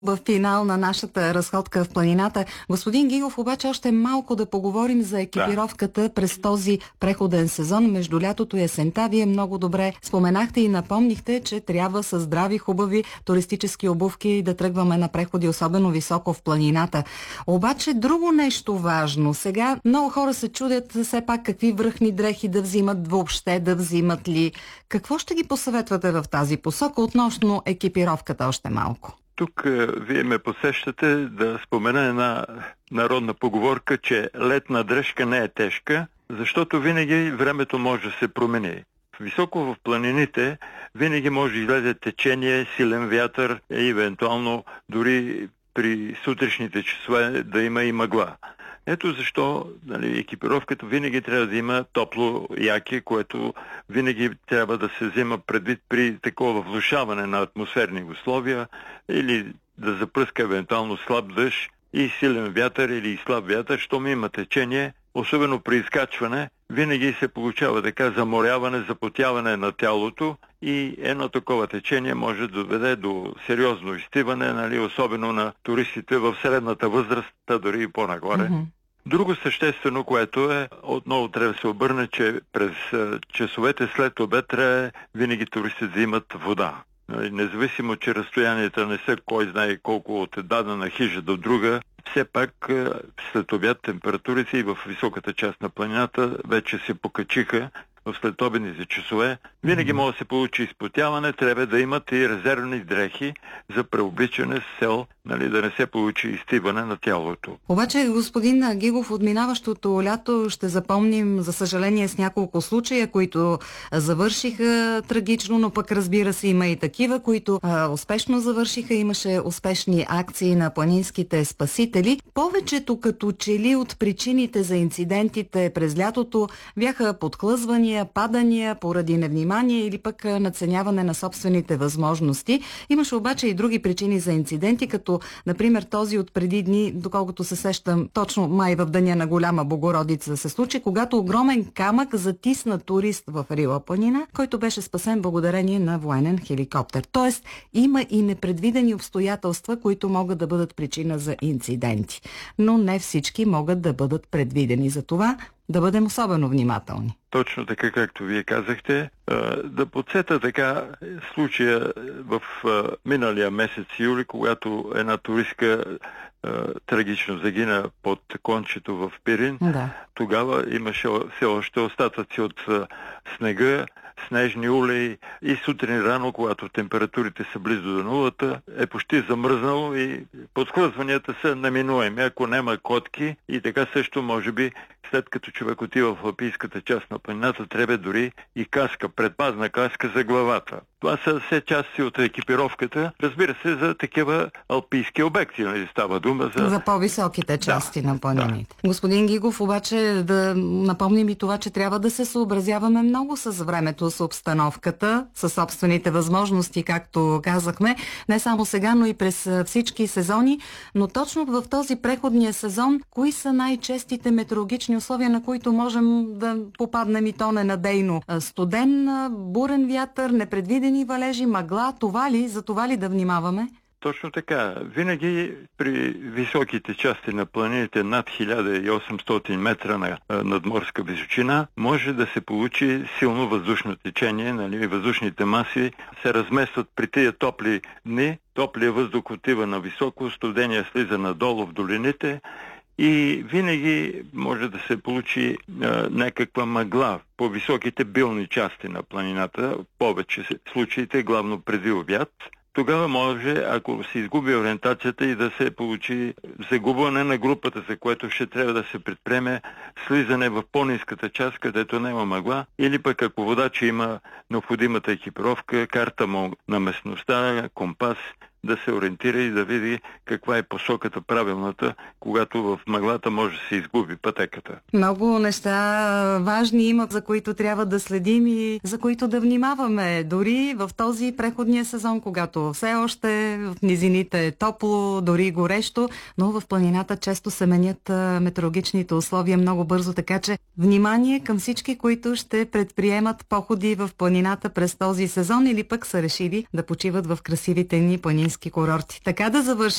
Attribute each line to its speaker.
Speaker 1: В финал на нашата разходка в планината. Господин Гигов, обаче още малко да поговорим за екипировката през този преходен сезон между лятото и есента. Вие много добре споменахте и напомнихте, че трябва с здрави, хубави туристически обувки да тръгваме на преходи, особено високо в планината. Обаче друго нещо важно. Сега много хора се чудят все пак какви връхни дрехи да взимат, въобще да взимат ли. Какво ще ги посъветвате в тази посока относно екипировката още малко?
Speaker 2: Тук вие ме посещате да спомена една народна поговорка, че летна дрежка не е тежка, защото винаги времето може да се промени. Високо в планините винаги може да излезе течение, силен вятър и евентуално дори при сутрешните часове да има и мъгла. Ето защо екипировката винаги трябва да има топло яке, което винаги трябва да се взема предвид при такова влошаване на атмосферни условия или да запръска евентуално слаб дъжд и силен вятър или слаб вятър, щом има течение, особено при изкачване, винаги се получава така заморяване, запотяване на тялото и едно такова течение може да доведе до сериозно изтиване, особено на туристите в средната възраст, дори и по-нагоре. Друго съществено, което отново трябва да се обърне, че през часовете след обед трябва винаги туристите да имат вода. Независимо, че разстоянията не са кой знае колко от дадена хижа до друга, все пак след обяд температурите и в високата част на планината вече се покачиха в следобедните часове. Винаги може да се получи изпотяване, трябва да имат и резервни дрехи за преобличане с цел да не се получи изтиване на тялото.
Speaker 1: Обаче, господин Гигов, от минаващото лято ще запомним, за съжаление, с няколко случая, които завършиха трагично, но пък разбира се има и такива, които успешно завършиха. Имаше успешни акции на планинските спасители. Повечето като че ли от причините за инцидентите през лятото бяха подхлъзвания, падания поради невнимание или пък надценяване на собствените възможности. Имаше обаче и други причини за инциденти, като например този от преди дни, доколкото се сещам, точно май в деня на Голяма Богородица се случи, когато огромен камък затисна турист в Рила планина, който беше спасен благодарение на военен хеликоптер. Тоест има и непредвидени обстоятелства, които могат да бъдат причина за инциденти. Но не всички могат да бъдат предвидени. За това да бъдем особено внимателни.
Speaker 2: Точно така, както вие казахте. Да подсета така случая в миналия месец юли, когато една туристка трагично загина под кончето в Пирин.
Speaker 1: Да.
Speaker 2: Тогава имаше все още остатъци от снега, снежни улеи и сутрин рано, когато температурите са близо до нулата, е почти замръзнало и подхлъзванията са неминуеми, ако няма котки. И така също, може би, след като човек отива в алпийската част на планината, трябва дори и каска, предпазна каска за главата. Това са все части от екипировката. Разбира се, за такива алпийски обекти, става дума за
Speaker 1: по-високите части на планините. Да. Господин Гигов, обаче да напомним и това, че трябва да се съобразяваме много с времето, с обстановката, с собствените възможности, както казахме, не само сега, но и през всички сезони. Но точно в този преходния сезон, кои са най-честите метеорологични условия, на които можем да попаднем и то ненадейно? Студен, бурен вятър, непредвидени валежи, мъгла, за това ли да внимаваме?
Speaker 2: Точно така. Винаги при високите части на планините над 1800 метра на надморска височина може да се получи силно въздушно течение. Въздушните маси се разместват при тия топли дни. Топлия въздух отива на високо, студения слиза надолу в долините и винаги може да се получи някаква мъгла по високите билни части на планината. Повече случаите, главно преди обяд. Тогава може, ако се изгуби ориентацията, и да се получи загубване на групата, за което ще трябва да се предприеме слизане в по-ниската част, където няма мъгла, или пък ако водач има необходимата екипировка, карта на местността, компас, да се ориентира и да види каква е посоката правилната, когато в мъглата може да се изгуби пътеката.
Speaker 1: Много неща важни има, за които трябва да следим и за които да внимаваме. Дори в този преходния сезон, когато все още в низините е топло, дори горещо, но в планината често се менят метеорологичните условия много бързо, така че внимание към всички, които ще предприемат походи в планината през този сезон или пък са решили да почиват в красивите ни планински курорти. Така да завършим